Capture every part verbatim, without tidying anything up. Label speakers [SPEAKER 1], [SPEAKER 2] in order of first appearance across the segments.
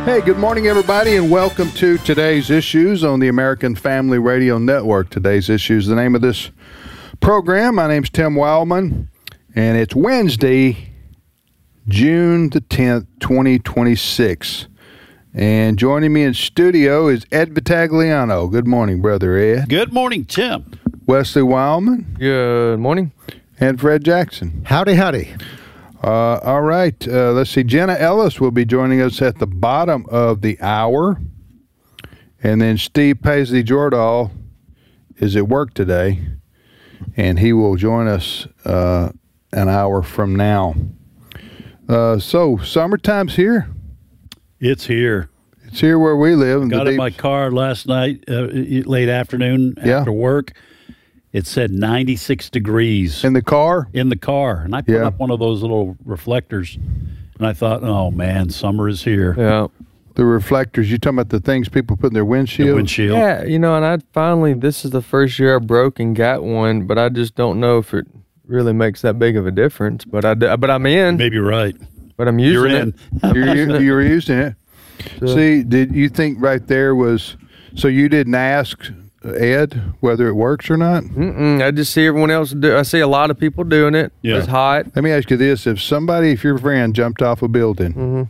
[SPEAKER 1] Hey, good morning, everybody, and welcome to Today's Issues on the American Family Radio Network. Today's Issues, the name of this program. My name's Tim Wildman, and it's Wednesday, June the tenth, twenty twenty-six. And joining me in studio is Ed Vitagliano. Good morning, Brother Ed.
[SPEAKER 2] Good morning, Tim.
[SPEAKER 1] Wesley Wildman.
[SPEAKER 3] Good morning.
[SPEAKER 1] And Fred Jackson.
[SPEAKER 4] Howdy, howdy.
[SPEAKER 1] Uh, all right. Uh, let's see. Jenna Ellis will be joining us at the bottom of the hour. And then Steve Paisley Jordahl is at work today, and he will join us uh, an hour from now. Uh, so, summertime's here.
[SPEAKER 2] It's here.
[SPEAKER 1] It's here where we live. In
[SPEAKER 2] Got
[SPEAKER 1] the
[SPEAKER 2] in my car last night, uh, late afternoon
[SPEAKER 1] Yeah.
[SPEAKER 2] after work. It said ninety-six degrees
[SPEAKER 1] In the car?
[SPEAKER 2] in the car. And I put
[SPEAKER 1] Yeah.
[SPEAKER 2] up one of those little reflectors, and I thought, oh, man, summer is here.
[SPEAKER 3] Yeah.
[SPEAKER 1] The reflectors. You talking about the things people put in their windshield?
[SPEAKER 2] The windshield.
[SPEAKER 3] Yeah, you know, and I finally, this is the first year I broke and got one, but I just don't know if it really makes that big of a difference. But I, d- but I'm in.
[SPEAKER 2] Maybe right.
[SPEAKER 3] But I'm using
[SPEAKER 2] You're
[SPEAKER 3] it.
[SPEAKER 2] in.
[SPEAKER 1] You're, you, you were using it.
[SPEAKER 3] So-
[SPEAKER 1] See, did you think right there was, so you didn't ask Ed whether it works or not?
[SPEAKER 3] Mm-mm, I just see everyone else do. I see a lot of people doing it.
[SPEAKER 2] Yeah.
[SPEAKER 3] It's hot.
[SPEAKER 1] Let me ask you this. If somebody, if your friend jumped off a building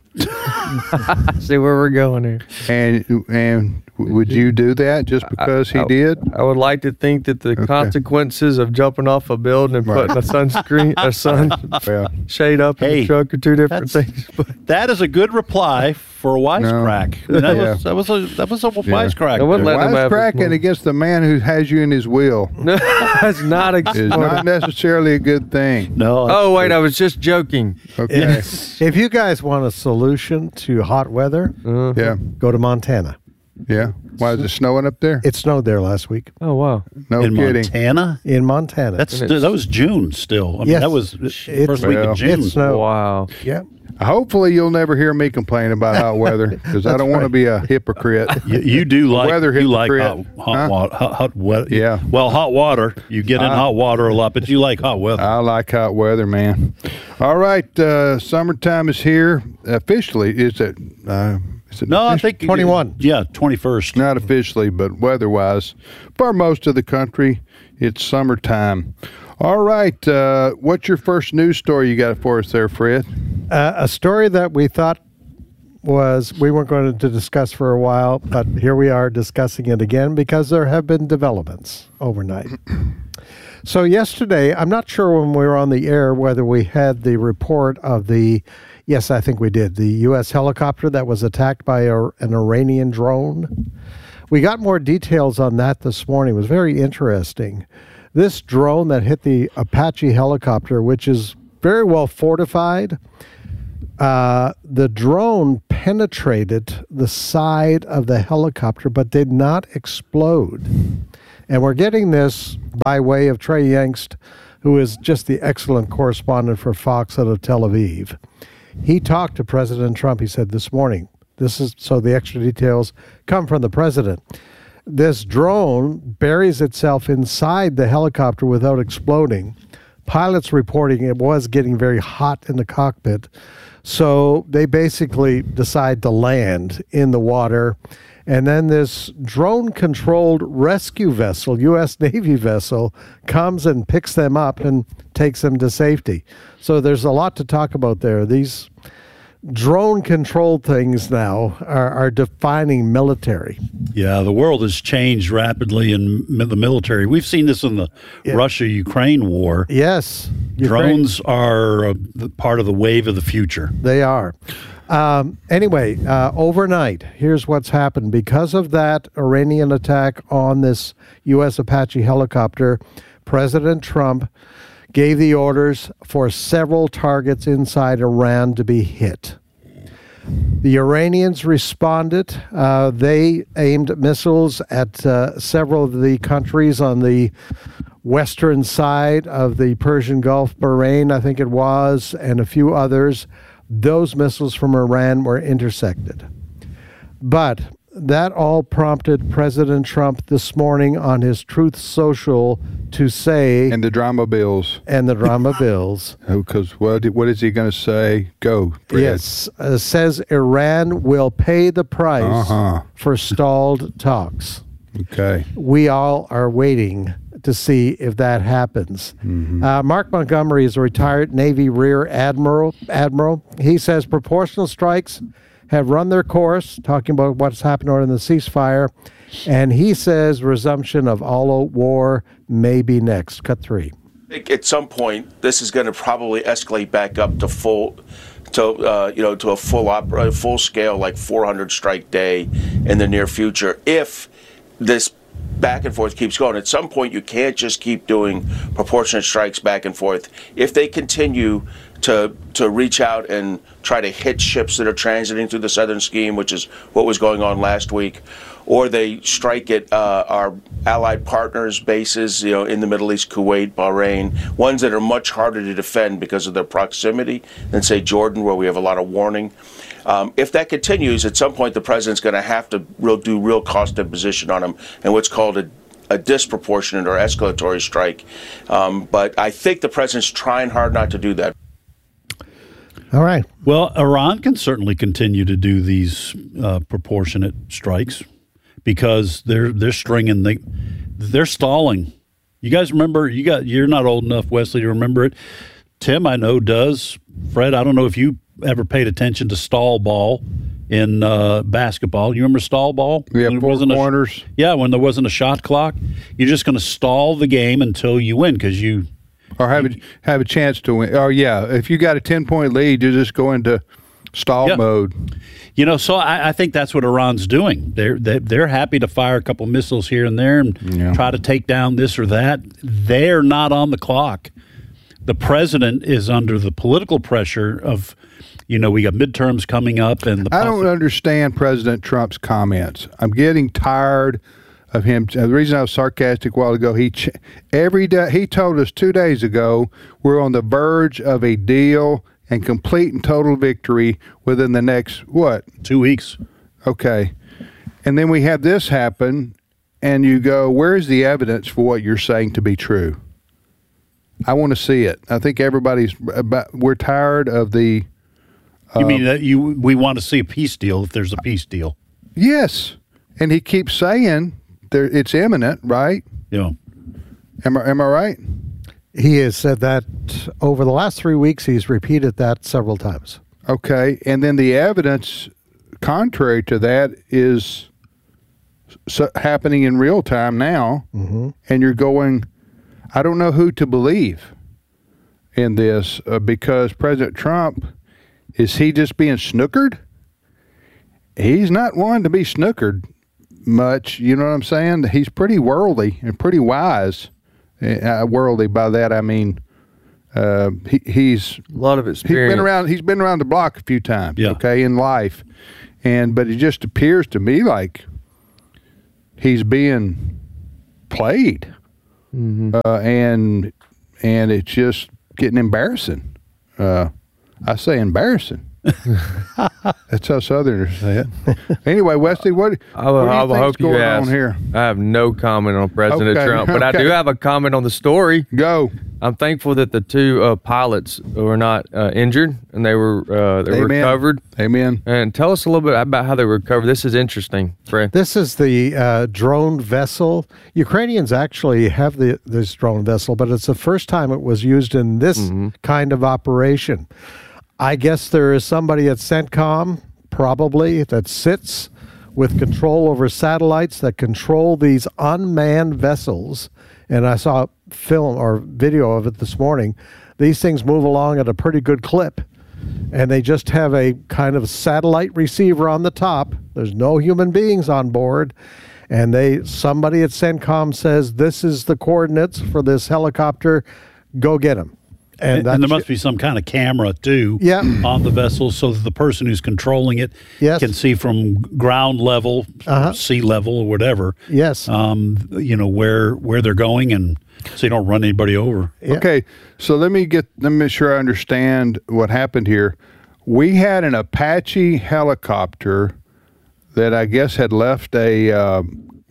[SPEAKER 3] See where we're going here.
[SPEAKER 1] and and would you do that just because he
[SPEAKER 3] I-
[SPEAKER 1] did?
[SPEAKER 3] I would like to think that the consequences of jumping off a building and
[SPEAKER 1] Right.
[SPEAKER 3] putting a sunscreen, a sun
[SPEAKER 1] Well,
[SPEAKER 3] shade up in
[SPEAKER 2] Hey,
[SPEAKER 3] the truck are two different
[SPEAKER 2] that's-
[SPEAKER 3] things. But
[SPEAKER 2] That is a good reply for a wisecrack. I mean, that,
[SPEAKER 1] Yeah.
[SPEAKER 2] was, that was a that was a wisecrack.
[SPEAKER 3] I wouldn't
[SPEAKER 2] there.
[SPEAKER 3] let them have
[SPEAKER 1] wisecracking
[SPEAKER 3] this
[SPEAKER 1] against the man who has you in his will
[SPEAKER 3] no, that's not a
[SPEAKER 1] is not necessarily a good thing.
[SPEAKER 2] No.
[SPEAKER 3] Oh, wait, I was just joking.
[SPEAKER 1] Okay.
[SPEAKER 4] If, if you guys want a solution to hot weather,
[SPEAKER 3] Uh,
[SPEAKER 1] Yeah.
[SPEAKER 4] go to Montana.
[SPEAKER 1] Yeah. Why is it snowing up there?
[SPEAKER 4] It snowed there last week
[SPEAKER 3] Oh, wow.
[SPEAKER 1] No
[SPEAKER 2] in
[SPEAKER 1] kidding.
[SPEAKER 2] Montana?
[SPEAKER 4] in Montana.
[SPEAKER 2] That's
[SPEAKER 3] And
[SPEAKER 2] st-
[SPEAKER 3] it's-
[SPEAKER 2] that was June still. I mean,
[SPEAKER 4] Yes.
[SPEAKER 2] that was
[SPEAKER 4] It's-
[SPEAKER 2] first week
[SPEAKER 1] Well,
[SPEAKER 2] of June.
[SPEAKER 4] it snowed.
[SPEAKER 3] Wow.
[SPEAKER 4] Yeah.
[SPEAKER 1] Hopefully you'll never hear me complain about hot weather because I don't want to be a hypocrite.
[SPEAKER 2] You, you do like
[SPEAKER 1] weather
[SPEAKER 2] you like hot,
[SPEAKER 1] hypocrite.
[SPEAKER 2] hot
[SPEAKER 1] Huh?
[SPEAKER 2] water. Hot, hot weather.
[SPEAKER 1] Yeah.
[SPEAKER 2] Well, hot water. You get in
[SPEAKER 1] Uh,
[SPEAKER 2] hot water a lot, but you like hot weather.
[SPEAKER 1] I like hot weather, man. All right, uh, summertime is here officially. Is it? Uh, is it
[SPEAKER 2] no, I
[SPEAKER 1] official?
[SPEAKER 2] think
[SPEAKER 4] twenty-one.
[SPEAKER 2] Yeah, twenty-first.
[SPEAKER 1] Not officially, but weather-wise, for most of the country, it's summertime. All right, uh, what's your first news story you got for us there, Fred?
[SPEAKER 4] Uh, a story that we thought was we weren't going to discuss for a while, but here we are discussing it again because there have been developments overnight. So yesterday, I'm not sure when we were on the air whether we had the report of the, yes, I think we did, the U S helicopter that was attacked by a, an Iranian drone. We got more details on that this morning. It was very interesting. This drone that hit the Apache helicopter, which is very well fortified, uh, the drone penetrated the side of the helicopter but did not explode. And we're getting this by way of Trey Yangst, who is just the excellent correspondent for Fox out of Tel Aviv. He talked to President Trump, he said this morning. This is so the extra details come from the president. This drone buries itself inside the helicopter without exploding. Pilots reporting it was getting very hot in the cockpit. So they basically decide to land in the water. And then this drone-controlled rescue vessel, U S Navy vessel, comes and picks them up and takes them to safety. So there's a lot to talk about there. These drone-controlled things now are, are defining military.
[SPEAKER 2] Yeah, the world has changed rapidly in mi- the military. We've seen this in the
[SPEAKER 4] Yeah.
[SPEAKER 2] Russia-Ukraine war.
[SPEAKER 4] Yes. Ukraine-
[SPEAKER 2] Drones are uh, the part of the wave of the future.
[SPEAKER 4] They are. Um, anyway, uh, overnight, here's what's happened. Because of that Iranian attack on this U S Apache helicopter, President Trump gave the orders for several targets inside Iran to be hit. The Iranians responded. Uh, they aimed missiles at uh, several of the countries on the western side of the Persian Gulf, Bahrain, I think it was, and a few others. Those missiles from Iran were intercepted. But that all prompted President Trump this morning on his Truth Social to say,
[SPEAKER 1] And the drama bills.
[SPEAKER 4] and the drama bills,
[SPEAKER 1] Because what, what is he going to say? Go, Fred.
[SPEAKER 4] yes, uh, says Iran will pay the price
[SPEAKER 1] Uh-huh.
[SPEAKER 4] for stalled talks.
[SPEAKER 1] Okay.
[SPEAKER 4] We all are waiting to see if that happens. Uh, Mark Montgomery is a retired Navy Rear Admiral. Admiral. He says proportional strikes have run their course, talking about what's happened in the ceasefire. And he says resumption of all-out war may be next. Cut three.
[SPEAKER 5] At some point, this is going to probably escalate back up to full, to uh, you know, to a full opera, full scale, like four hundred strike day in the near future. If this back and forth keeps going, at some point you can't just keep doing proportionate strikes back and forth. If they continue to to reach out and try to hit ships that are transiting through the Southern Scheme, which is what was going on last week, or they strike at uh, our allied partners' bases, you know, in the Middle East, Kuwait, Bahrain, ones that are much harder to defend because of their proximity than, say, Jordan, where we have a lot of warning. Um, if that continues, at some point the president's going to have to real, do real cost imposition on them and what's called a, a disproportionate or escalatory strike. Um, but I think the president's trying hard not to do that.
[SPEAKER 4] All right.
[SPEAKER 2] Well, Iran can certainly continue to do these uh, proportionate strikes because they're they're stringing the they're stalling. You guys remember? You got you're not old enough, Wesley, to remember it. Tim, I know, does. Fred, I don't know if you ever paid attention to stall ball in uh, basketball. You remember stall ball?
[SPEAKER 1] We have
[SPEAKER 2] When it
[SPEAKER 1] four
[SPEAKER 2] wasn't a-
[SPEAKER 1] corners.
[SPEAKER 2] yeah, when there wasn't a shot clock, you're just going to stall the game until you win because you.
[SPEAKER 1] Or have a, have a chance to win. Oh, yeah. If you got a ten-point lead, you just go into stall
[SPEAKER 2] Yeah.
[SPEAKER 1] mode.
[SPEAKER 2] You know, so I, I think that's what Iran's doing. They're they're, they're happy to fire a couple missiles here and there and
[SPEAKER 1] Yeah.
[SPEAKER 2] try to take down this or that. They're not on the clock. The president is under the political pressure of, you know, we got midterms coming up, and the
[SPEAKER 1] I don't
[SPEAKER 2] possi-
[SPEAKER 1] understand President Trump's comments. I'm getting tired of him. The reason I was sarcastic a while ago, he ch- every day he told us two days ago we're on the verge of a deal and complete and total victory within the next what?
[SPEAKER 2] two weeks.
[SPEAKER 1] Okay, and then we have this happen, and you go, where's the evidence for what you're saying to be true? I want to see it. I think everybody's about, we're tired of the.
[SPEAKER 2] You mean that you we want to see a peace deal if there's a peace deal?
[SPEAKER 1] Yes, and he keeps saying there it's imminent, right?
[SPEAKER 2] You know,
[SPEAKER 1] Am I am I right?
[SPEAKER 4] He has said that over the last three weeks. He's repeated that several times.
[SPEAKER 1] Okay, and then the evidence contrary to that is s- happening in real time now,
[SPEAKER 4] Mm-hmm.
[SPEAKER 1] and you're going, I don't know who to believe in this uh, because President Trump, is he just being snookered? He's not one to be snookered much, you know what I'm saying? He's pretty worldly and pretty wise. Uh, worldly, by that I mean uh, he, he's
[SPEAKER 3] A lot of
[SPEAKER 1] He's
[SPEAKER 3] experience.
[SPEAKER 1] been around. He's been around the block a few times.
[SPEAKER 2] Yeah.
[SPEAKER 1] Okay, in life, and but it just appears to me like he's being played,
[SPEAKER 3] Mm-hmm.
[SPEAKER 1] uh, and and it's just getting embarrassing. Uh, I say embarrassing. That's how Southerners say it. Anyway, Wesley, what,
[SPEAKER 3] I will,
[SPEAKER 1] what do you
[SPEAKER 3] I will
[SPEAKER 1] think's
[SPEAKER 3] hope you
[SPEAKER 1] going
[SPEAKER 3] ask.
[SPEAKER 1] on here?
[SPEAKER 3] I have no comment on President
[SPEAKER 1] Okay,
[SPEAKER 3] Trump, but I
[SPEAKER 1] okay.
[SPEAKER 3] do have a comment on the story.
[SPEAKER 1] Go.
[SPEAKER 3] I'm thankful that the two uh, pilots were not uh, injured and they were uh, they were
[SPEAKER 1] Amen.
[SPEAKER 3] recovered.
[SPEAKER 1] Amen.
[SPEAKER 3] And tell us a little bit about how they were recovered. This is interesting, Fred.
[SPEAKER 4] This is the uh, drone vessel. Ukrainians actually have the this drone vessel, but it's the first time it was used in this kind of operation. I guess there is somebody at CENTCOM, probably, that sits with control over satellites that control these unmanned vessels. And I saw film or video of it this morning. These things move along at a pretty good clip. And they just have a kind of satellite receiver on the top. There's no human beings on board. And they somebody at CENTCOM says, this is the coordinates for this helicopter. Go get them.
[SPEAKER 2] and,
[SPEAKER 4] that
[SPEAKER 2] and there
[SPEAKER 4] sh-
[SPEAKER 2] must be some kind of camera too,
[SPEAKER 4] Yeah.
[SPEAKER 2] on the vessel, so that the person who's controlling it
[SPEAKER 4] Yes.
[SPEAKER 2] can see from ground level,
[SPEAKER 4] Uh-huh.
[SPEAKER 2] sea level, or whatever.
[SPEAKER 4] Yes.
[SPEAKER 2] Um, you know where where they're going, and so you don't run anybody over.
[SPEAKER 4] Yeah.
[SPEAKER 1] Okay, so let me get let me make sure I understand what happened here. We had an Apache helicopter that I guess had left a uh,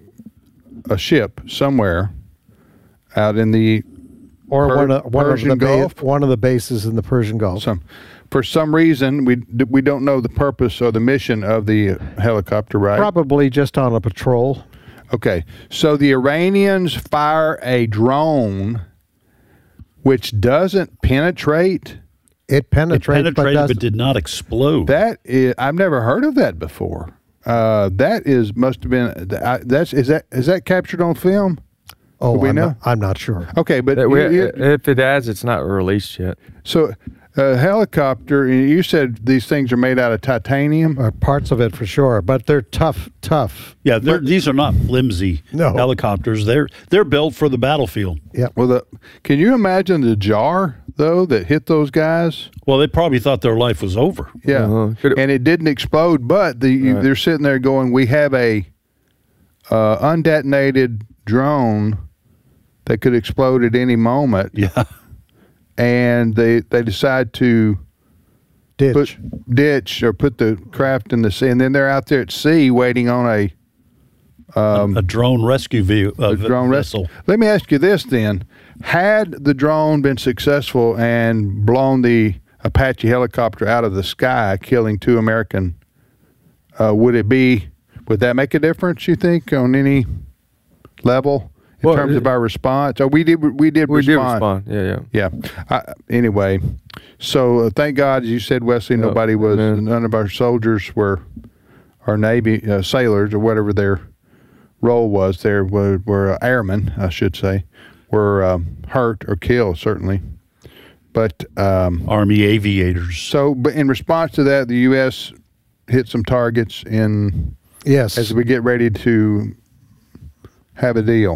[SPEAKER 1] a ship somewhere out in the
[SPEAKER 4] Or
[SPEAKER 1] Per-
[SPEAKER 4] one of one
[SPEAKER 1] Persian
[SPEAKER 4] of the
[SPEAKER 1] Gulf?
[SPEAKER 4] ba- one of the bases in the Persian Gulf.
[SPEAKER 1] some for some reason we we don't know the purpose or the mission of the helicopter, right?
[SPEAKER 4] Probably just on a patrol.
[SPEAKER 1] Okay, so the Iranians fire a drone which doesn't penetrate.
[SPEAKER 4] It
[SPEAKER 2] It
[SPEAKER 4] penetrates, but
[SPEAKER 2] penetrated but,
[SPEAKER 4] doesn't.
[SPEAKER 2] did not explode.
[SPEAKER 1] That is, I've never heard of that before. Uh, that is must have been I, that's is that is that captured on film?
[SPEAKER 4] Oh,
[SPEAKER 1] Do we
[SPEAKER 4] I'm,
[SPEAKER 1] know?
[SPEAKER 4] Not, I'm not sure.
[SPEAKER 1] Okay, but
[SPEAKER 3] That we-
[SPEAKER 1] you- you-
[SPEAKER 3] if it has, it's not released yet.
[SPEAKER 1] so a helicopter. You said these things are made out of titanium.
[SPEAKER 4] Uh, parts of it for sure, but they're tough, tough.
[SPEAKER 2] yeah, they're, these are not flimsy
[SPEAKER 4] No.
[SPEAKER 2] helicopters. They're they're built for the battlefield.
[SPEAKER 4] Yeah.
[SPEAKER 1] Well, the, can you imagine the jar though that hit those guys?
[SPEAKER 2] Well, they probably thought their life was over.
[SPEAKER 1] Yeah,
[SPEAKER 3] Uh-huh. Could it-
[SPEAKER 1] and it didn't explode, but the you,
[SPEAKER 3] Right.
[SPEAKER 1] they're sitting there going, "We have a uh, undetonated drone that could explode at any moment,"
[SPEAKER 2] Yeah.
[SPEAKER 1] and they they decide to
[SPEAKER 4] Ditch.
[SPEAKER 1] put ditch or put the craft in the sea, and then they're out there at sea waiting on a
[SPEAKER 2] a drone rescue ve- uh,
[SPEAKER 1] a drone
[SPEAKER 2] vessel.
[SPEAKER 1] rescue. Let me ask you this then: had the drone been successful and blown the Apache helicopter out of the sky, killing two American, uh, would it be? Would that make a difference? You think on any level in
[SPEAKER 3] Well,
[SPEAKER 1] terms
[SPEAKER 3] it-
[SPEAKER 1] of our response? Oh, we did. We did
[SPEAKER 3] We did
[SPEAKER 1] respond.
[SPEAKER 3] respond. Yeah, yeah.
[SPEAKER 1] Yeah. I, anyway, so uh, thank God, as you said, Wesley,
[SPEAKER 3] Oh,
[SPEAKER 1] nobody was,
[SPEAKER 3] amen.
[SPEAKER 1] none of our soldiers were, our Navy uh, sailors or whatever their role was, there were, were uh, airmen, I should say, were um, hurt or killed, certainly. But um,
[SPEAKER 2] Army aviators.
[SPEAKER 1] so, but in response to that, the U S hit some targets in
[SPEAKER 4] Yes.
[SPEAKER 1] as we get ready to have a deal.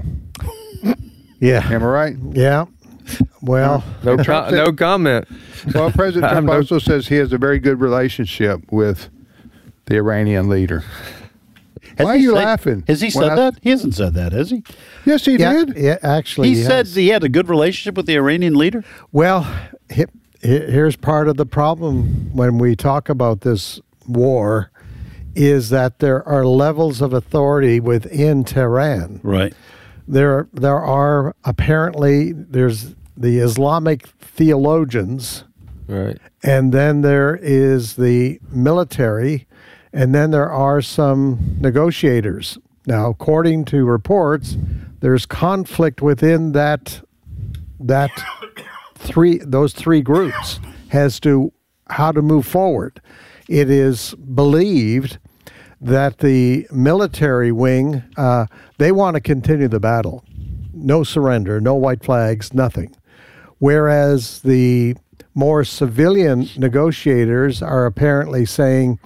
[SPEAKER 4] yeah.
[SPEAKER 1] Am I right?
[SPEAKER 4] Yeah. Well,
[SPEAKER 3] No, com- no comment.
[SPEAKER 1] Well, President Trump
[SPEAKER 3] I'm no-
[SPEAKER 1] also says he has a very good relationship with the Iranian leader.
[SPEAKER 2] Has
[SPEAKER 1] Why are
[SPEAKER 2] he
[SPEAKER 1] you
[SPEAKER 2] said-
[SPEAKER 1] laughing?
[SPEAKER 2] Has he
[SPEAKER 1] When
[SPEAKER 2] said
[SPEAKER 1] I-
[SPEAKER 2] that? He hasn't said that, has he?
[SPEAKER 1] Yes, he
[SPEAKER 4] yeah,
[SPEAKER 1] did.
[SPEAKER 4] yeah, actually,
[SPEAKER 2] He said
[SPEAKER 4] has.
[SPEAKER 2] he had a good relationship with the Iranian leader.
[SPEAKER 4] Well, he, he- here's part of the problem when we talk about this war is that there are levels of authority within Tehran.
[SPEAKER 2] Right.
[SPEAKER 4] There, there are apparently there's the Islamic theologians,
[SPEAKER 3] Right.
[SPEAKER 4] and then there is the military, and then there are some negotiators. Now, according to reports, there's conflict within that that three those three groups as to how to move forward. It is believed that the military wing uh, they want to continue the battle, no surrender, no white flags, nothing. Whereas the more civilian negotiators are apparently saying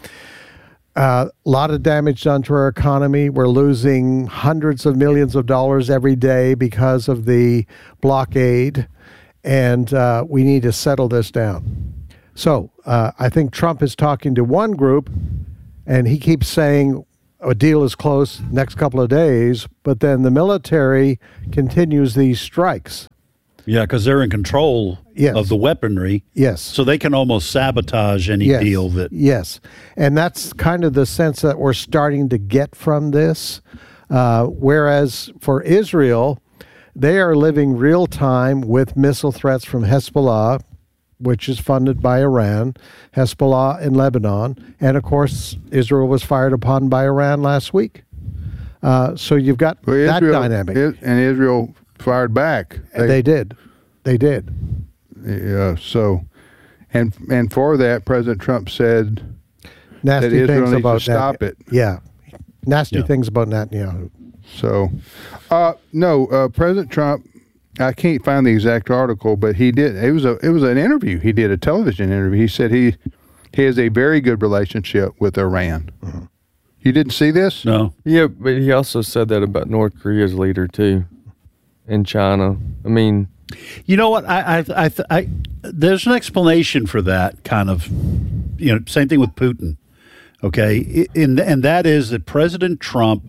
[SPEAKER 4] a uh, lot of damage done to our economy. We're losing hundreds of millions of dollars every day because of the blockade, and uh, we need to settle this down. So uh, I think Trump is talking to one group, and he keeps saying a deal is close next couple of days, but then the military continues these strikes.
[SPEAKER 2] Yeah, because they're in control
[SPEAKER 4] Yes.
[SPEAKER 2] of the weaponry,
[SPEAKER 4] Yes.
[SPEAKER 2] so they can almost sabotage any
[SPEAKER 4] yes.
[SPEAKER 2] deal that.
[SPEAKER 4] Yes. And that's kind of the sense that we're starting to get from this. Uh, whereas for Israel, they are living real time with missile threats from Hezbollah, which is funded by Iran, Hezbollah in Lebanon, and of course, Israel was fired upon by Iran last week. Uh, so you've got
[SPEAKER 1] Well,
[SPEAKER 4] that
[SPEAKER 1] Israel-
[SPEAKER 4] dynamic.
[SPEAKER 1] Is- and Israel fired back.
[SPEAKER 4] they did. They did.
[SPEAKER 1] Yeah. So, and and for that, President Trump said
[SPEAKER 4] Nasty
[SPEAKER 1] that Israel
[SPEAKER 4] things
[SPEAKER 1] needs
[SPEAKER 4] about
[SPEAKER 1] to stop
[SPEAKER 4] Net-
[SPEAKER 1] it.
[SPEAKER 4] Yeah. Nasty
[SPEAKER 2] Yeah.
[SPEAKER 4] things about Netanyahu.
[SPEAKER 1] So, uh, no, uh, President Trump. I can't find the exact article, but he did. It was a. It was an interview. He did a television interview. He said he he has a very good relationship with Iran.
[SPEAKER 4] Mm-hmm.
[SPEAKER 1] You didn't see this?
[SPEAKER 2] No.
[SPEAKER 3] Yeah, but he also said that about North Korea's leader too, and China. I mean,
[SPEAKER 2] You know what? I, I, I, I, there's an explanation for that kind of, you know, same thing with Putin. Okay. And, and that is that President Trump,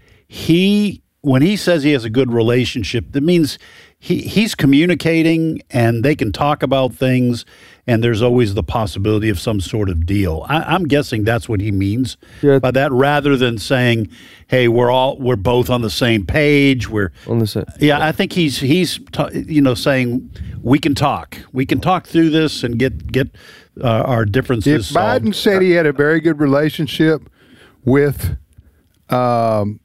[SPEAKER 2] he, when he says he has a good relationship, that means he, he's communicating and they can talk about things and there's always the possibility of some sort of deal. I, I'm guessing that's what he means
[SPEAKER 3] Yeah.
[SPEAKER 2] by that, rather than saying, "Hey, we're all we're both on the same page." We're
[SPEAKER 3] On the same.
[SPEAKER 2] yeah, I think he's he's ta- you know saying we can talk, we can talk through this and get get uh, our differences
[SPEAKER 1] If Biden
[SPEAKER 2] solved.
[SPEAKER 1] said he had a very good relationship with um,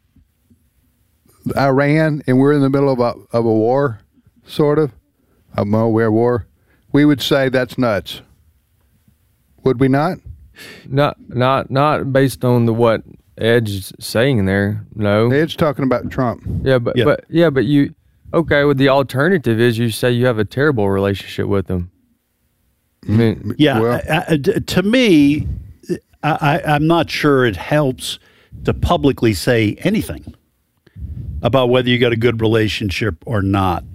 [SPEAKER 1] Iran, and we're in the middle of a of a war, sort of, a malware war, we would say that's nuts. Would we not?
[SPEAKER 3] Not not not based on the what Edge is saying there. No.
[SPEAKER 1] Ed's talking about Trump.
[SPEAKER 3] Yeah, but
[SPEAKER 2] Yeah.
[SPEAKER 3] but yeah, but you okay? Well, the alternative is you say you have a terrible relationship with them. I mean,
[SPEAKER 2] Yeah,
[SPEAKER 1] Well-
[SPEAKER 2] I- I- d- to me, I, I, I'm not sure it helps to publicly say anything about whether you got a good relationship or not,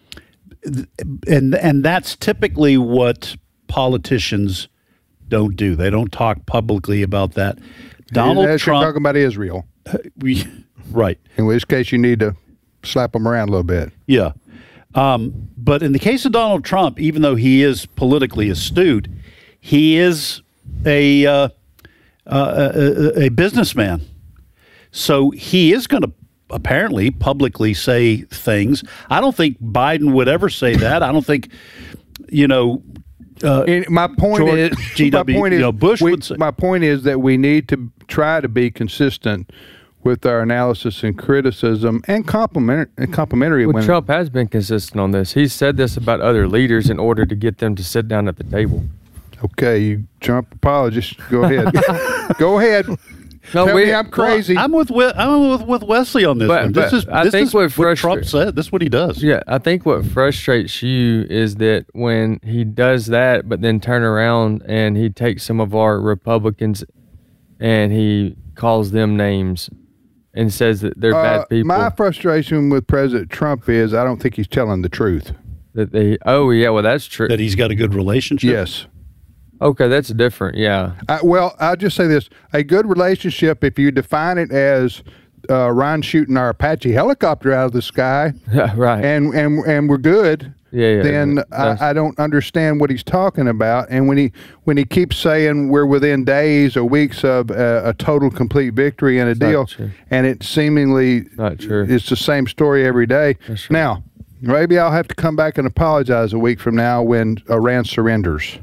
[SPEAKER 2] and and that's typically what politicians don't do. They don't talk publicly about that. Donald
[SPEAKER 1] Ed's
[SPEAKER 2] Trump,
[SPEAKER 1] talking about Israel.
[SPEAKER 2] we, right?
[SPEAKER 1] In which case, you need to slap them around a little bit.
[SPEAKER 2] Yeah. Um, but in the case of Donald Trump, even though he is politically astute, he is a uh, uh, a, a businessman. So he is going to apparently publicly say things. I don't think Biden would ever say that. I don't think, you know, uh,
[SPEAKER 1] And my point
[SPEAKER 2] George
[SPEAKER 1] is,
[SPEAKER 2] G W
[SPEAKER 1] my point is,
[SPEAKER 2] you know, Bush
[SPEAKER 1] we-
[SPEAKER 2] would say-
[SPEAKER 1] my point is that we need to try to be consistent with our analysis and criticism and compliment and complimentary.
[SPEAKER 3] well,
[SPEAKER 1] when
[SPEAKER 3] Trump has been consistent on this. He's said this about other leaders in order to get them to sit down at the table.
[SPEAKER 1] okay, you Trump apologist, go ahead, go ahead.
[SPEAKER 3] No,
[SPEAKER 1] Tell
[SPEAKER 3] we-
[SPEAKER 1] me I'm crazy.
[SPEAKER 2] I'm with We- I'm with, with Wesley on this
[SPEAKER 3] But-
[SPEAKER 2] one. This
[SPEAKER 3] but
[SPEAKER 2] is
[SPEAKER 3] I
[SPEAKER 2] this
[SPEAKER 3] think
[SPEAKER 2] is
[SPEAKER 3] what
[SPEAKER 2] what Trump
[SPEAKER 3] frustra-
[SPEAKER 2] said. This is what he does.
[SPEAKER 3] Yeah, I think what frustrates you is that when he does that, but then turn around and he takes some of our Republicans and he calls them names and says that they're
[SPEAKER 1] Uh,
[SPEAKER 3] bad people.
[SPEAKER 1] my frustration with President Trump is I don't think he's telling the truth.
[SPEAKER 3] that they, oh yeah, well that's true.
[SPEAKER 2] That he's got a good relationship.
[SPEAKER 1] Yes.
[SPEAKER 3] Okay, that's different. Yeah,
[SPEAKER 1] I, well, I'll just say this: a good relationship, if you define it as uh, Ron shooting our Apache helicopter out of the sky,
[SPEAKER 3] right.
[SPEAKER 1] and and and we're good,
[SPEAKER 3] Yeah, yeah,
[SPEAKER 1] then
[SPEAKER 3] that's-
[SPEAKER 1] I, I don't understand what he's talking about. And when he when he keeps saying we're within days or weeks of uh, a total complete victory and a
[SPEAKER 3] not
[SPEAKER 1] deal,
[SPEAKER 3] true.
[SPEAKER 1] and it seemingly
[SPEAKER 3] Not true.
[SPEAKER 1] it's the same story every day.
[SPEAKER 3] That's right.
[SPEAKER 1] Now, maybe I'll have to come back and apologize a week from now when Iran surrenders.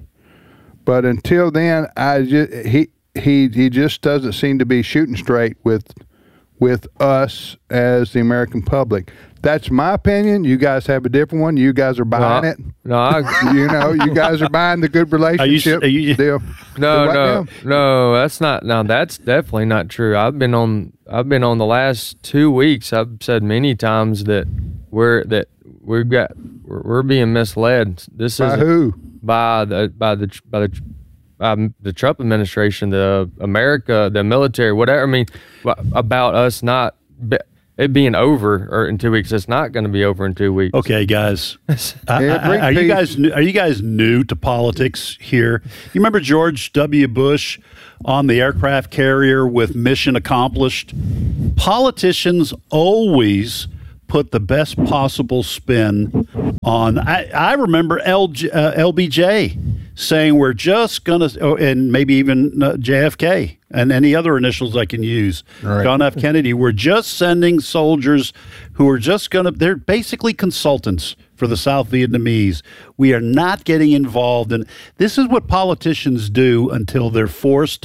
[SPEAKER 1] But until then, I just, he he he just doesn't seem to be shooting straight with with us as the American public. That's my opinion. You guys have a different one. You guys are buying
[SPEAKER 3] no,
[SPEAKER 1] it.
[SPEAKER 3] No, I,
[SPEAKER 1] You know, you guys are buying the good relationship
[SPEAKER 2] are you-
[SPEAKER 1] deal.
[SPEAKER 3] no,
[SPEAKER 1] What
[SPEAKER 3] no,
[SPEAKER 1] now?
[SPEAKER 3] no. That's not. No, that's definitely not true. I've been on. I've been on the last two weeks. I've said many times that we're that we've got we're, we're being misled. This
[SPEAKER 1] By
[SPEAKER 3] is
[SPEAKER 1] who?
[SPEAKER 3] by the by the by the um, the Trump administration, the America, the military, whatever. I mean, about us not be, it being over or in two weeks. It's not going to be over in two weeks.
[SPEAKER 2] Okay, guys. I-
[SPEAKER 1] Yeah,
[SPEAKER 2] I-
[SPEAKER 1] bring
[SPEAKER 2] are you
[SPEAKER 1] peace.
[SPEAKER 2] guys new- are you guys new to politics here? You remember George W. Bush on the aircraft carrier with mission accomplished? Politicians always put the best possible spin on. I, I remember L, uh, L B J saying we're just going to, oh, and maybe even uh, J F K and any other initials I can use.
[SPEAKER 1] Right.
[SPEAKER 2] John F. Kennedy, we're just sending soldiers who are just going to, they're basically consultants for the South Vietnamese. We are not getting involved in, this is what politicians do until they're forced,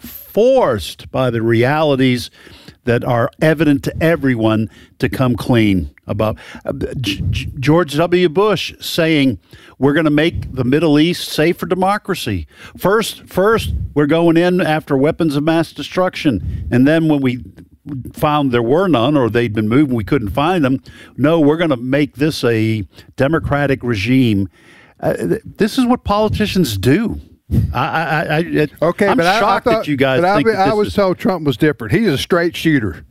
[SPEAKER 2] forced by the realities that are evident to everyone to come clean about. Uh, G- G- George W. Bush saying we're going to make the Middle East safe for democracy. First, first we're going in after weapons of mass destruction, and then when we found there were none or they'd been moved and we couldn't find them, no, we're going to make this a democratic regime. Uh, th- this is what politicians do. I, I, I, it,
[SPEAKER 1] Okay,
[SPEAKER 2] I'm
[SPEAKER 1] but I- I,
[SPEAKER 2] shocked
[SPEAKER 1] thought,
[SPEAKER 2] that you guys
[SPEAKER 1] But
[SPEAKER 2] think
[SPEAKER 1] I,
[SPEAKER 2] that
[SPEAKER 1] I
[SPEAKER 2] this
[SPEAKER 1] was
[SPEAKER 2] is-
[SPEAKER 1] told Trump was different. He's a straight shooter.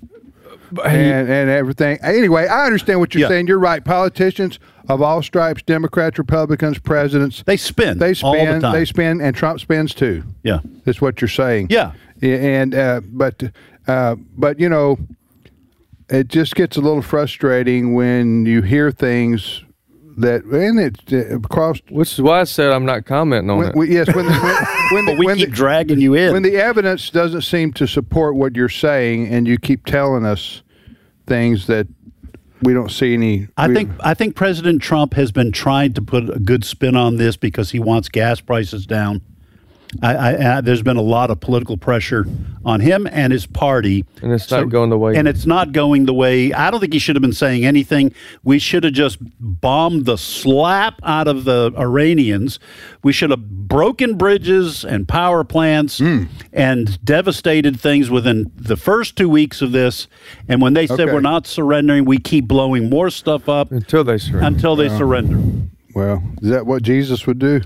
[SPEAKER 3] But he-
[SPEAKER 1] and, and everything. Anyway, I understand what you're
[SPEAKER 2] Yeah.
[SPEAKER 1] saying. You're right. Politicians of all stripes, Democrats, Republicans, presidents,
[SPEAKER 2] They spin.
[SPEAKER 1] they
[SPEAKER 2] all the
[SPEAKER 1] spin,
[SPEAKER 2] time.
[SPEAKER 1] they spin, and Trump spins too.
[SPEAKER 2] Yeah.
[SPEAKER 1] That's what you're saying.
[SPEAKER 2] Yeah.
[SPEAKER 1] Yeah, and uh, but uh, but you know, it just gets a little frustrating when you hear things that, and it uh, crossed.
[SPEAKER 3] Which is why I said I'm not commenting on
[SPEAKER 1] When,
[SPEAKER 3] it.
[SPEAKER 1] we, yes, when the, when, when,
[SPEAKER 2] But
[SPEAKER 1] the,
[SPEAKER 2] we
[SPEAKER 1] when,
[SPEAKER 2] keep
[SPEAKER 1] the,
[SPEAKER 2] dragging you in.
[SPEAKER 1] when the evidence doesn't seem to support what you're saying, and you keep telling us things that we don't see any.
[SPEAKER 2] I
[SPEAKER 1] we-
[SPEAKER 2] think I think President Trump has been trying to put a good spin on this because he wants gas prices down. I, I, I, there's been a lot of political pressure on him and his party,
[SPEAKER 3] And it's not going the way-
[SPEAKER 2] And it's not going the way. I don't think he should have been saying anything. We should have just bombed the slap out of the Iranians. We should have broken bridges and power plants
[SPEAKER 1] Hmm.
[SPEAKER 2] and devastated things within the first two weeks of this. And when they said
[SPEAKER 1] Okay.
[SPEAKER 2] we're not surrendering, we keep blowing more stuff up
[SPEAKER 3] Until they surrender.
[SPEAKER 2] until they surrender.
[SPEAKER 1] Well, is that what Jesus would do?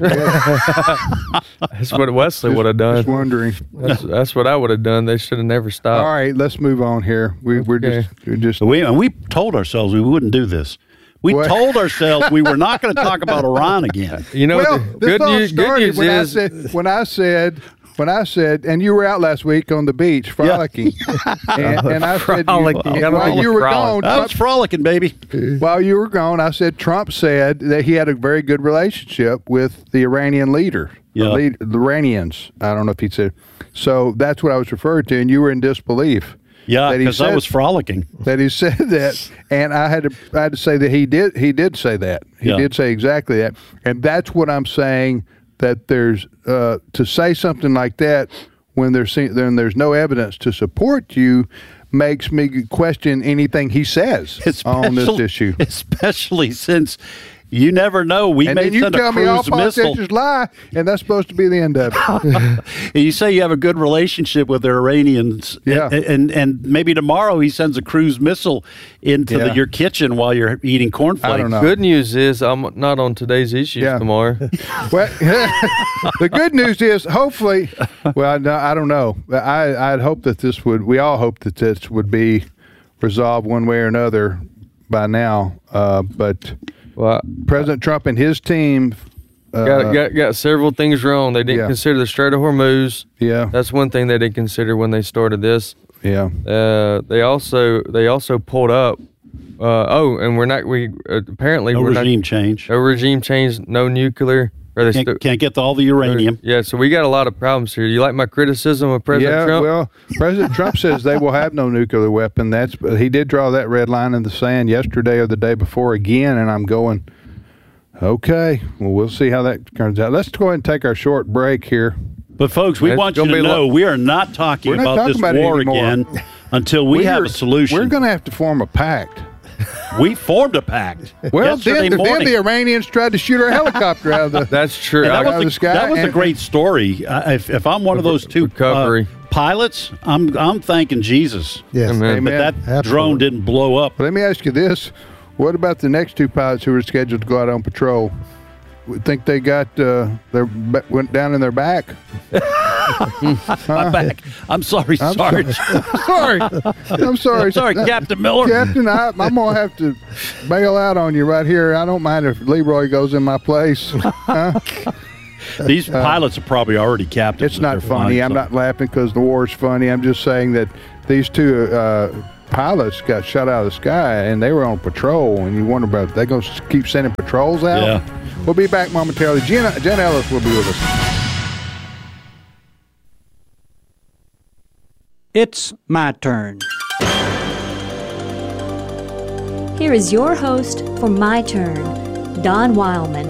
[SPEAKER 3] That's what Wesley would have done.
[SPEAKER 1] Just wondering.
[SPEAKER 3] That's, that's what I would have done. They should have never stopped.
[SPEAKER 1] All right, let's move on here. We, We're
[SPEAKER 3] Okay.
[SPEAKER 1] just, we're just.
[SPEAKER 2] So we and we told ourselves we wouldn't do this. We
[SPEAKER 1] What?
[SPEAKER 2] told ourselves we were not going to talk about Iran again.
[SPEAKER 3] You know,
[SPEAKER 1] Well,
[SPEAKER 3] the
[SPEAKER 1] this
[SPEAKER 3] good
[SPEAKER 1] all
[SPEAKER 3] news, good
[SPEAKER 1] started
[SPEAKER 3] news
[SPEAKER 1] when I
[SPEAKER 3] is
[SPEAKER 1] said when I said when I said, and you were out last week on the beach frolicking, and, and I said, you,
[SPEAKER 3] Frolicking.
[SPEAKER 1] and
[SPEAKER 3] I don't know
[SPEAKER 1] while
[SPEAKER 3] what
[SPEAKER 1] you were
[SPEAKER 3] frolic-
[SPEAKER 1] gone,
[SPEAKER 2] I was frolicking, baby.
[SPEAKER 1] while you were gone, I said Trump said that he had a very good relationship with the Iranian leader, the,
[SPEAKER 2] Yeah.
[SPEAKER 1] lead, the Iranians. I don't know if he said. So that's what I was referring to, and you were in disbelief.
[SPEAKER 2] Yeah,
[SPEAKER 1] that he
[SPEAKER 2] because I
[SPEAKER 1] said-
[SPEAKER 2] was frolicking.
[SPEAKER 1] that he said that, and I had to I had to say that he did he did say that he
[SPEAKER 2] Yeah.
[SPEAKER 1] did say exactly that, and that's what I'm saying, that there's uh, to say something like that when there's then there's no evidence to support you makes me question anything he says on this
[SPEAKER 2] Especially-
[SPEAKER 1] issue.
[SPEAKER 2] Especially since you never know. We
[SPEAKER 1] And
[SPEAKER 2] may
[SPEAKER 1] then you
[SPEAKER 2] send a
[SPEAKER 1] tell me all
[SPEAKER 2] cruise missile.
[SPEAKER 1] politicians lie, and that's supposed to be the end of it.
[SPEAKER 2] You say you have a good relationship with the Iranians,
[SPEAKER 1] Yeah.
[SPEAKER 2] and, and and maybe tomorrow he sends a cruise missile into
[SPEAKER 1] Yeah.
[SPEAKER 2] the, your kitchen while you're eating cornflakes.
[SPEAKER 1] I don't know.
[SPEAKER 3] good news is I'm not on today's issues
[SPEAKER 1] Yeah.
[SPEAKER 3] tomorrow.
[SPEAKER 1] Well, the good news is, hopefully, well, no, I don't know. I, I'd hope that this would, we all hope that this would be resolved one way or another by now. Uh, but
[SPEAKER 3] Well,
[SPEAKER 1] President Trump and his team, uh,
[SPEAKER 3] got, got got several things wrong. They didn't
[SPEAKER 1] yeah.
[SPEAKER 3] consider the Strait of Hormuz.
[SPEAKER 1] yeah,
[SPEAKER 3] That's one thing they didn't consider when they started this.
[SPEAKER 1] yeah,
[SPEAKER 3] Uh, they also they also pulled up. Uh, oh, and we're not. We uh, apparently
[SPEAKER 2] No
[SPEAKER 3] we're
[SPEAKER 2] regime change.
[SPEAKER 3] not. No regime change. No nuclear. Or they
[SPEAKER 2] Can't,
[SPEAKER 3] stu-
[SPEAKER 2] can't get all the uranium.
[SPEAKER 3] Yeah, so we got a lot of problems here. You like my criticism of President
[SPEAKER 1] yeah.
[SPEAKER 3] Trump?
[SPEAKER 1] Well, President Trump says they will have no nuclear weapon. That's he did draw that red line in the sand yesterday or the day before again, and I'm going. Okay, well, we'll see how that turns out. Let's go ahead and take our short break here.
[SPEAKER 2] But folks, we
[SPEAKER 3] It's
[SPEAKER 2] want you
[SPEAKER 3] gonna
[SPEAKER 2] to
[SPEAKER 3] be
[SPEAKER 2] know
[SPEAKER 3] lo-
[SPEAKER 2] we are not talking
[SPEAKER 1] We're not
[SPEAKER 2] about
[SPEAKER 1] talking
[SPEAKER 2] this
[SPEAKER 1] about it
[SPEAKER 2] war
[SPEAKER 1] anymore.
[SPEAKER 2] again until we have
[SPEAKER 1] We're-
[SPEAKER 2] a solution.
[SPEAKER 1] We're going to have to form a pact.
[SPEAKER 2] We formed a pact.
[SPEAKER 1] Well,
[SPEAKER 2] yesterday
[SPEAKER 1] then, then
[SPEAKER 2] morning.
[SPEAKER 1] the Iranians tried to shoot our helicopter out of the.
[SPEAKER 3] That's true.
[SPEAKER 2] And
[SPEAKER 3] I
[SPEAKER 2] that
[SPEAKER 3] got
[SPEAKER 1] out of
[SPEAKER 2] was,
[SPEAKER 1] the
[SPEAKER 2] a,
[SPEAKER 1] sky
[SPEAKER 2] that was a
[SPEAKER 1] and-
[SPEAKER 2] great story. I, if, if I'm one of those two uh,
[SPEAKER 3] Recovery.
[SPEAKER 2] pilots, I'm I'm thanking Jesus
[SPEAKER 4] Yes.
[SPEAKER 3] Amen.
[SPEAKER 2] that
[SPEAKER 1] Amen.
[SPEAKER 2] that
[SPEAKER 4] Absolutely.
[SPEAKER 2] drone didn't blow up.
[SPEAKER 1] But let me ask you this: what about the next two pilots who were scheduled to go out on patrol? We think they got uh, their ba- went down in their back.
[SPEAKER 2] My back. I'm sorry,
[SPEAKER 1] I'm
[SPEAKER 2] Sarge.
[SPEAKER 1] sorry, I'm sorry,
[SPEAKER 2] sorry, Captain Miller.
[SPEAKER 1] Captain. I, I'm gonna have to bail out on you right here. I don't mind if Leroy goes in my place. Huh?
[SPEAKER 2] These pilots are probably already captains.
[SPEAKER 1] It's not
[SPEAKER 2] They're fine,
[SPEAKER 1] funny. I'm
[SPEAKER 2] so-
[SPEAKER 1] not laughing because the war is funny. I'm just saying that these two uh, pilots got shot out of the sky and they were on patrol. And you wonder about, they going to keep sending patrols out?
[SPEAKER 2] Yeah.
[SPEAKER 1] We'll be back momentarily. Jen, Jen Ellis will be with us.
[SPEAKER 6] It's my turn.
[SPEAKER 7] Here is your host for My Turn, Don Wildman.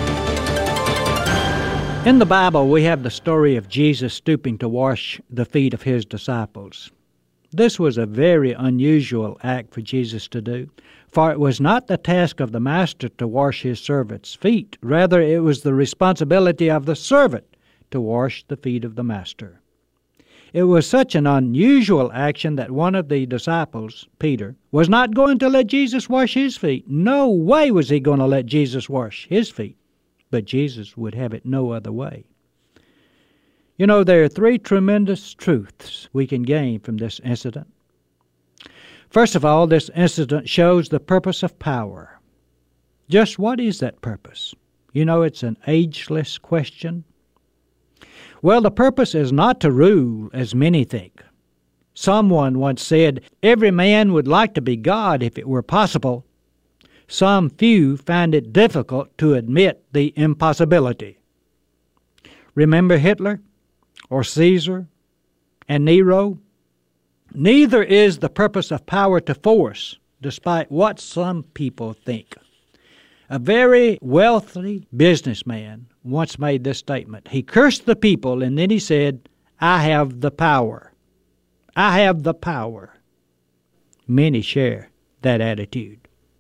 [SPEAKER 6] In the Bible, we have the story of Jesus stooping to wash the feet of his disciples. This was a very unusual act for Jesus to do, for it was not the task of the master to wash his servant's feet. Rather, it was the responsibility of the servant to wash the feet of the master. It was such an unusual action that one of the disciples, Peter, was not going to let Jesus wash his feet. No way was he going to let Jesus wash his feet. But Jesus would have it no other way. You know, there are three tremendous truths we can gain from this incident. First of all, this incident shows the purpose of power. Just what is that purpose? You know, it's an ageless question. Well, the purpose is not to rule, as many think. Someone once said, every man would like to be God if it were possible. some few find it difficult to admit the impossibility. Remember Hitler or Caesar and Nero? Neither is the purpose of power to force, despite what some people think. A very wealthy businessman once made this statement. He cursed the people and then he said, "I have the power. I have the power." Many share that attitude.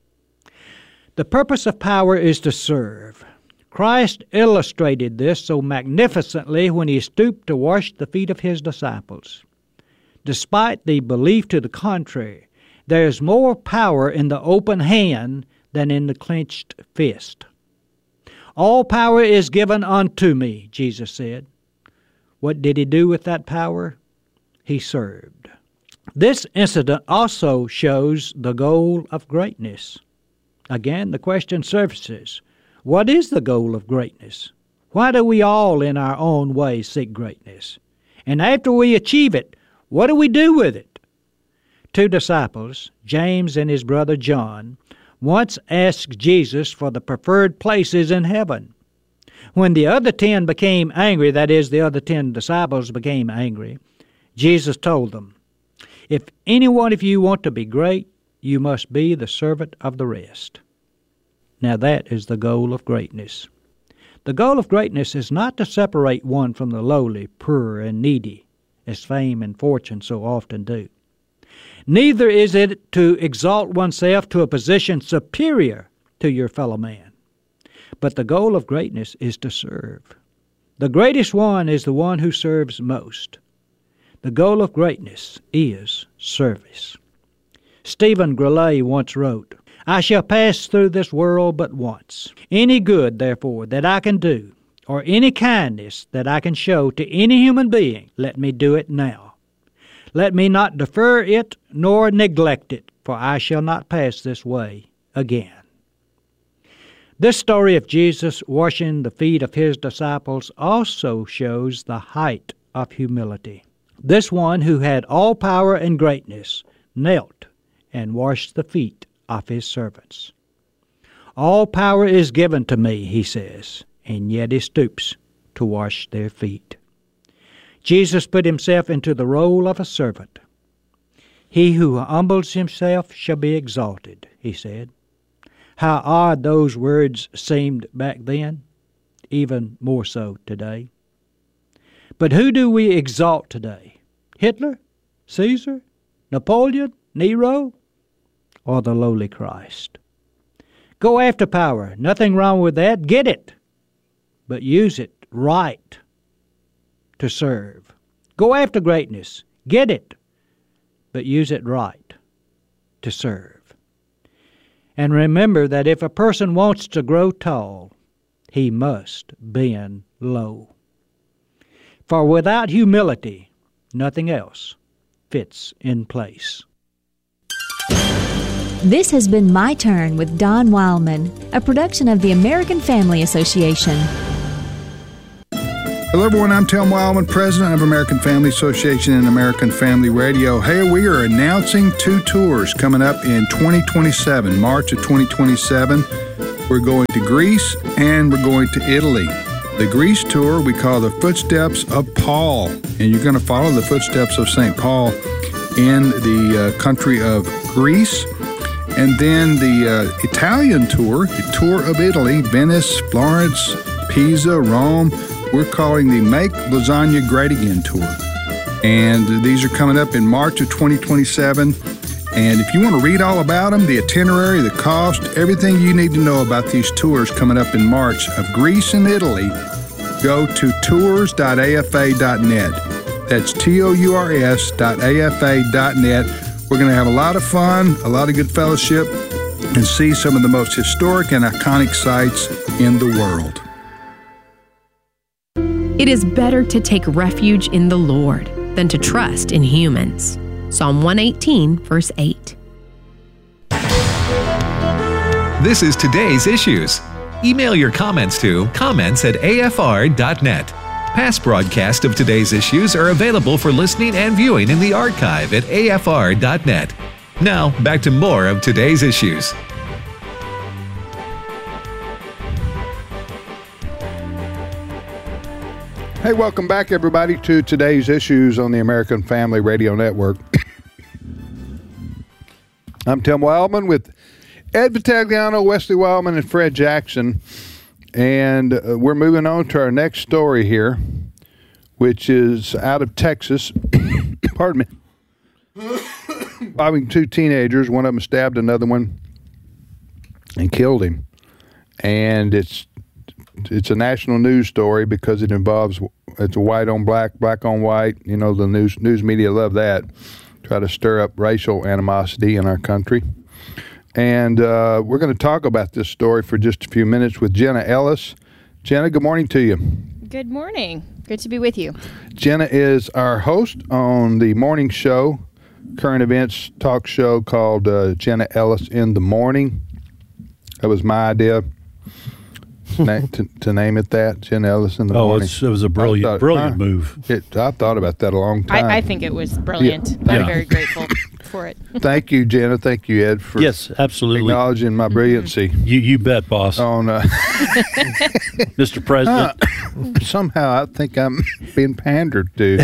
[SPEAKER 6] The purpose of power is to serve. Christ illustrated this so magnificently when he stooped to wash the feet of his disciples. Despite the belief to the contrary, there is more power in the open hand than in the clenched fist. All power is given unto me, Jesus said. What did he do with that power? He served. This incident also shows the goal of greatness. Again, the question surfaces, what is the goal of greatness? Why do we all in our own way seek greatness? And after we achieve it, what do we do with it? Two disciples, James and his brother John, once asked Jesus for the preferred places in heaven. When the other ten became angry, that is, the other ten disciples became angry, Jesus told them, "If any one of you want to be great, you must be the servant of the rest." Now that is the goal of greatness. The goal of greatness is not to separate one from the lowly, poor, and needy, as fame and fortune so often do. Neither is it to exalt oneself to a position superior to your fellow man. But the goal of greatness is to serve. The greatest one is the one who serves most. The goal of greatness is service. Stephen Grellet once wrote, "I shall pass through this world but once. Any good, therefore, that I can do, or any kindness that I can show to any human being, let me do it now. Let me not defer it nor neglect it, for I shall not pass this way again." This story of Jesus washing the feet of his disciples also shows the height of humility. This one who had all power and greatness knelt and washed the feet of his servants. All power is given to me, he says, and yet he stoops to wash their feet. Jesus put himself into the role of a servant. He who humbles himself shall be exalted, he said. How odd those words seemed back then, even more so today. But who do we exalt today? Hitler? Caesar? Napoleon? Nero? Or the lowly Christ? Go after power. Nothing wrong with that. Get it. But use it right to serve. Go after greatness. Get it. But use it right to serve. And remember that if a person wants to grow tall, he must bend low. For without humility, nothing else fits in place.
[SPEAKER 7] This has been My Turn with Don Wildman, a production of the American Family Association.
[SPEAKER 1] Hello, everyone. I'm Tim Wildman, president of American Family Association and American Family Radio. Hey, we are announcing two tours coming up in twenty twenty-seven, March of twenty twenty-seven. We're going to Greece and we're going to Italy. The Greece tour we call the Footsteps of Paul, and you're going to follow the footsteps of Saint Paul in the uh, country of Greece. And then the uh, Italian tour, the tour of Italy, Venice, Florence, Pisa, Rome. We're calling the Make Lasagna Great Again tour. And these are coming up in March of twenty twenty-seven. And if you want to read all about them, the itinerary, the cost, everything you need to know about these tours coming up in March of Greece and Italy, go to tours dot a f a dot net. That's T O U R S dot A F A dot net. We're going to have a lot of fun, a lot of good fellowship, and see some of the most historic and iconic sites in the world.
[SPEAKER 8] It is better to take refuge in the Lord than to trust in humans. Psalm one eighteen, verse eight.
[SPEAKER 9] This is Today's Issues. Email your comments to comments at A F R dot net. Past broadcasts of Today's Issues are available for listening and viewing in the archive at A F R dot net. Now, back to more of Today's Issues.
[SPEAKER 1] Hey, welcome back, everybody, to today's issues on the American Family Radio Network. I'm Tim Wildman with Ed Vitagliano, Wesley Wildman, and Fred Jackson. And uh, we're moving on to our next story here, which is out of Texas. Pardon me. Involving two teenagers. One of them stabbed another one and killed him. And it's it's a national news story because it involves, it's a white on black, black on white. You know, the news news media love that. Try to stir up racial animosity in our country. And uh, we're going to talk about this story for just a few minutes with Jenna Ellis. Jenna, good morning to you.
[SPEAKER 10] Good morning. Good to be with you.
[SPEAKER 1] Jenna is our host on the morning show, current events talk show called uh, Jenna Ellis in the Morning. That was my idea. Na- to, to name it that, Jenna Ellis in the
[SPEAKER 2] oh,
[SPEAKER 1] Morning.
[SPEAKER 2] It's, it was a brilliant,
[SPEAKER 1] thought,
[SPEAKER 2] brilliant
[SPEAKER 1] huh?
[SPEAKER 2] move.
[SPEAKER 1] It, I thought about that a long time.
[SPEAKER 10] I, I think it was brilliant.
[SPEAKER 1] Yeah.
[SPEAKER 10] I'm
[SPEAKER 2] Yeah.
[SPEAKER 10] very grateful for it.
[SPEAKER 1] Thank you, Jenna. Thank you, Ed, for
[SPEAKER 2] Yes, absolutely.
[SPEAKER 1] acknowledging my brilliancy.
[SPEAKER 2] You you bet, boss.
[SPEAKER 1] On uh,
[SPEAKER 2] Mister President.
[SPEAKER 1] uh, somehow I think I'm being pandered to.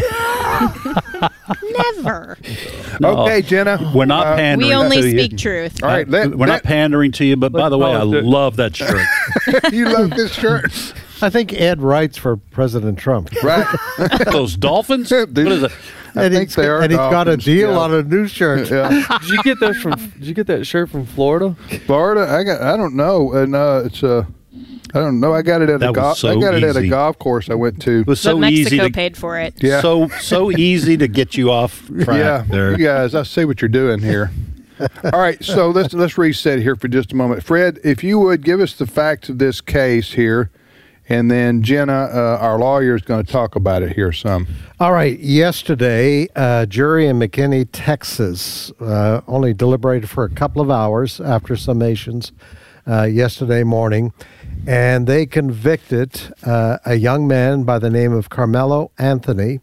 [SPEAKER 10] Never.
[SPEAKER 2] No.
[SPEAKER 1] Okay, Jenna.
[SPEAKER 2] We're not
[SPEAKER 1] uh,
[SPEAKER 2] pandering
[SPEAKER 10] We only
[SPEAKER 2] to
[SPEAKER 10] speak
[SPEAKER 2] you.
[SPEAKER 10] truth.
[SPEAKER 1] All right, let,
[SPEAKER 2] We're not
[SPEAKER 1] let-
[SPEAKER 2] pandering to you, but by the way, I
[SPEAKER 3] call it the-
[SPEAKER 2] love that shirt.
[SPEAKER 1] you love this shirt,
[SPEAKER 4] I think Ed writes for President Trump.
[SPEAKER 1] right?
[SPEAKER 2] Those dolphins? What is it?
[SPEAKER 1] I
[SPEAKER 4] and
[SPEAKER 1] think
[SPEAKER 4] he's,
[SPEAKER 1] they are
[SPEAKER 4] and he's got a
[SPEAKER 1] dolphins,
[SPEAKER 4] deal
[SPEAKER 1] yeah.
[SPEAKER 4] on a new shirt.
[SPEAKER 1] Yeah.
[SPEAKER 3] Did you get those from? Did you get that shirt from Florida?
[SPEAKER 1] Florida. I got. I don't know, and uh, it's a. Uh, I don't know. I got it at
[SPEAKER 2] That
[SPEAKER 1] a
[SPEAKER 2] was
[SPEAKER 1] golf.
[SPEAKER 2] so
[SPEAKER 1] I got it at a
[SPEAKER 2] easy.
[SPEAKER 1] golf course I went to.
[SPEAKER 2] It was
[SPEAKER 10] But
[SPEAKER 2] so easy
[SPEAKER 10] Mexico
[SPEAKER 2] to
[SPEAKER 10] paid for it.
[SPEAKER 1] Yeah.
[SPEAKER 2] so so easy to get you off track
[SPEAKER 1] Yeah,
[SPEAKER 2] there.
[SPEAKER 1] you guys. I see what you're doing here. All right, so let's let's reset here for just a moment. Fred, if you would give us the facts of this case here, and then Jenna, uh, our lawyer, is going to talk about it here some.
[SPEAKER 4] All right. Yesterday, a jury in McKinney, Texas, uh, only deliberated for a couple of hours after summations uh, yesterday morning, and they convicted uh, a young man by the name of Carmelo Anthony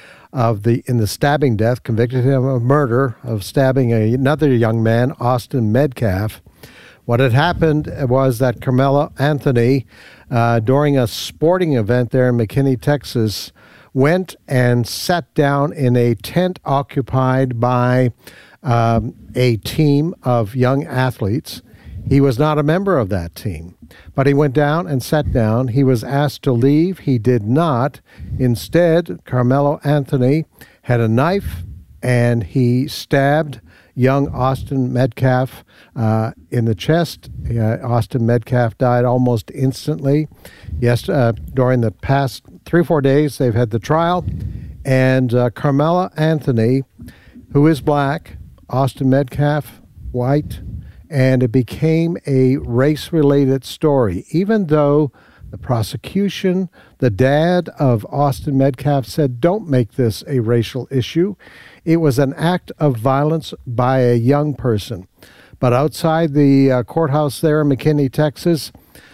[SPEAKER 4] of the in the stabbing death, convicted him of murder of stabbing a, another young man, Austin Metcalf. What had happened was that Carmelo Anthony, uh, during a sporting event there in McKinney, Texas, went and sat down in a tent occupied by um, a team of young athletes. He was not a member of that team, but he went down and sat down. He was asked to leave. He did not. Instead, Carmelo Anthony had a knife and he stabbed young Austin Metcalf uh, in the chest. Uh, Austin Metcalf died almost instantly. Yes, uh, during the past three or four days, they've had the trial. And uh, Carmelo Anthony, who is black, Austin Metcalf, white, and it became a race-related story, even though the prosecution, the dad of Austin Metcalf, said, don't make this a racial issue. It was an act of violence by a young person. But outside the uh, courthouse there in McKinney, Texas,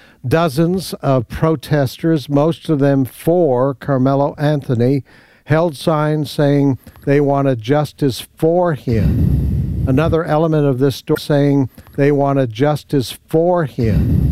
[SPEAKER 4] dozens of protesters, most of them for Carmelo Anthony, held signs saying they wanted justice for him. Another element of this story saying they wanted justice for him.